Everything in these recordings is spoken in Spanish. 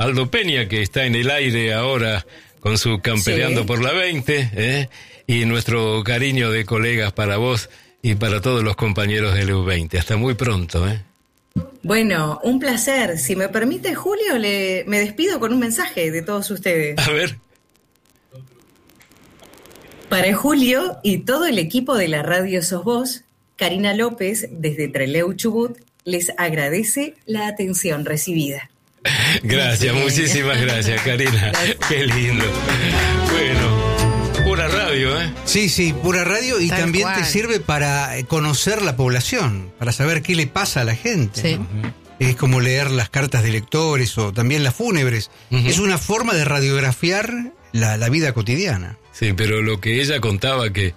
Aldo Peña, que está en el aire ahora con su Campeleando por la 20, y nuestro cariño de colegas para vos y para todos los compañeros del U20. Hasta muy pronto, Bueno, un placer. Si me permite, Julio, me despido con un mensaje de todos ustedes. A ver. Para Julio y todo el equipo de la Radio Sos Vos, Karina López, desde Trelew, Chubut, les agradece la atención recibida. Gracias, muchísimas gracias, Karina. Gracias. Qué lindo. Bueno, pura radio, Sí, pura radio, y Tal también cual. te sirve para conocer la población, para saber qué le pasa a la gente. Sí. ¿No? Es como leer las cartas de lectores o también las fúnebres. Es una forma de radiografiar la vida cotidiana. Sí, pero lo que ella contaba que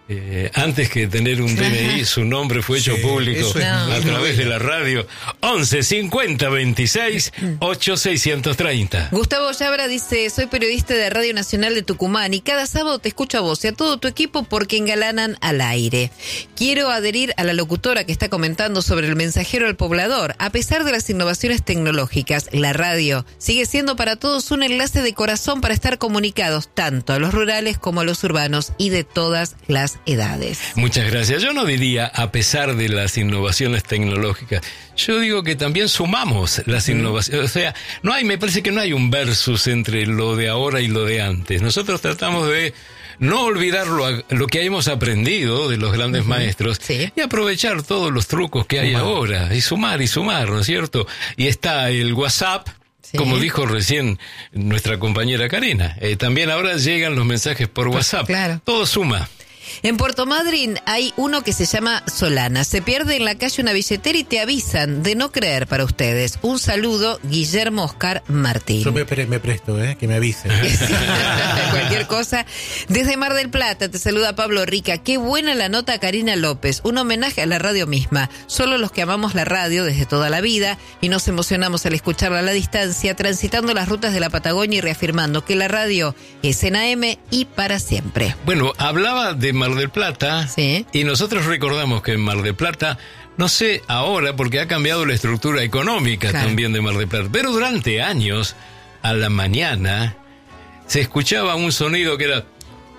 antes que tener un DNI, su nombre fue hecho público a través de la radio. 11 50 26 8 630. Gustavo Yabra dice: soy periodista de Radio Nacional de Tucumán y cada sábado te escucho a vos y a todo tu equipo porque engalanan al aire. Quiero adherir a la locutora que está comentando sobre el mensajero al poblador. A pesar de las innovaciones tecnológicas, la radio sigue siendo para todos un enlace de corazón para estar comunicados tanto a los rurales como a los urbanos y de todas las edades. Muchas gracias. Yo no diría a pesar de las innovaciones tecnológicas. Yo digo que también sumamos las innovaciones. O sea, me parece que no hay un versus entre lo de ahora y lo de antes. Nosotros tratamos de no olvidar lo que hemos aprendido de los grandes maestros y aprovechar todos los trucos que hay ahora y sumar, ¿no es cierto? Y está el WhatsApp, como dijo recién nuestra compañera Karina. También ahora llegan los mensajes por WhatsApp. Claro. Todo suma. En Puerto Madryn hay uno que se llama Solana. Se pierde en la calle una billetera y te avisan de no creer para ustedes. Un saludo, Guillermo Oscar Martín. Yo me presto, que me avisen. Cualquier cosa. Desde Mar del Plata te saluda Pablo Rica. Qué buena la nota, Karina López. Un homenaje a la radio misma. Solo los que amamos la radio desde toda la vida y nos emocionamos al escucharla a la distancia, transitando las rutas de la Patagonia y reafirmando que la radio es en AM y para siempre. Bueno, hablaba de Mar del Plata, y nosotros recordamos que en Mar del Plata, no sé ahora porque ha cambiado la estructura económica también de Mar del Plata, pero durante años, a la mañana, se escuchaba un sonido que era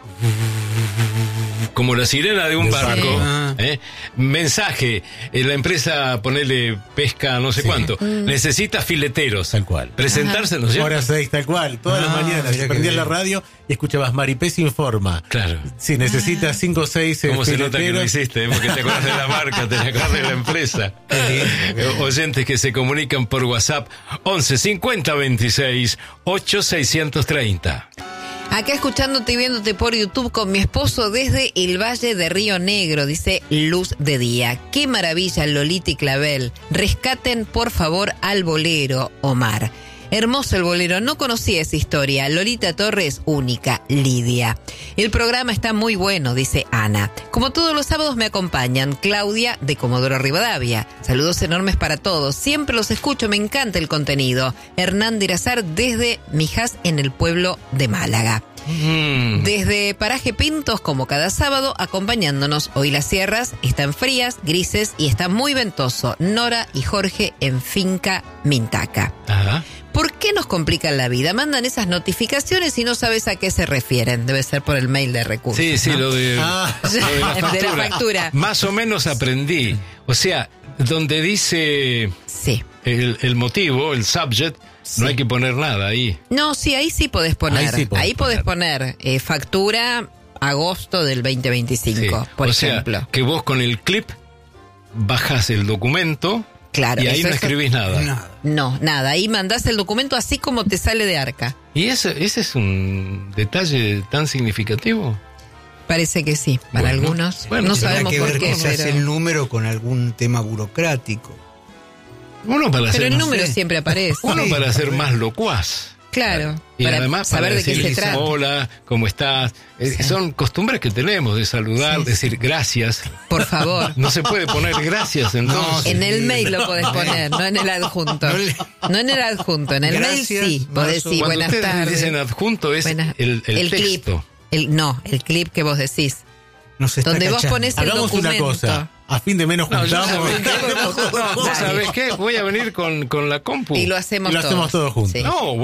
como la sirena de un barco. Mensaje, la empresa, ponele pesca, no sé cuánto, necesita fileteros. Tal cual. Presentarse, ¿no es cierto? Hora 6, tal cual. Todas las mañanas prendías la radio y escuchabas Maripés Informa. Claro. Sí, necesitas 5 o 6 ¿Cómo se nota que lo hiciste? Porque te acuerdas de la marca, te acuerdas de la empresa. Oyentes que se comunican por WhatsApp, 11 50 26 8 630. Acá escuchándote y viéndote por YouTube con mi esposo desde el Valle de Río Negro, dice Luz de Día. Qué maravilla, Lolita y Clavel. Rescaten, por favor, al bolero, Omar. Hermoso el bolero, no conocía esa historia. Lolita Torres, única. Lidia. El programa está muy bueno, dice Ana. Como todos los sábados me acompañan Claudia de Comodoro Rivadavia. Saludos enormes para todos. Siempre los escucho, me encanta el contenido. Hernán Dirazar desde Mijas en el pueblo de Málaga. Desde Paraje Pintos, como cada sábado, acompañándonos. Hoy las sierras están frías, grises y está muy ventoso. Nora y Jorge en Finca Mintaca. Ajá. ¿Por qué nos complican la vida? Mandan esas notificaciones y no sabes a qué se refieren. Debe ser por el mail de recursos. Sí, ¿no? lo de la de la factura. Más o menos aprendí. O sea, donde dice el motivo, el subject, no hay que poner nada ahí. No, sí, ahí sí podés poner. Ahí podés poner factura agosto del 2025, por ejemplo. Sea, que vos con el clip bajás el documento. Claro, y ahí no escribís nada. No, nada. Ahí mandás el documento así como te sale de arca. ¿Y ese es un detalle tan significativo? Parece que sí, para algunos. Bueno, no sabemos que por ver qué. Quizás el número con algún tema burocrático. Pero el número siempre aparece. Uno para ser más locuaz. Claro. Y para además saber para de qué se decir, trata. hola, ¿cómo estás? Son costumbres que tenemos de saludar, decir gracias. Por favor. No se puede poner gracias entonces. En el mail lo podés poner, no en el adjunto. No en el adjunto, en el mail sí. Podés decir Cuando buenas tardes. Dicen adjunto es el clip. texto. El clip que vos decís. Nos está Donde vos cachando. pones el Hagamos una documento. cosa. A fin de mes nos No, yo juntamos. ¿sabés qué? Voy a venir con la compu. Y lo hacemos Y lo hacemos todos. todos juntos. Sí. No,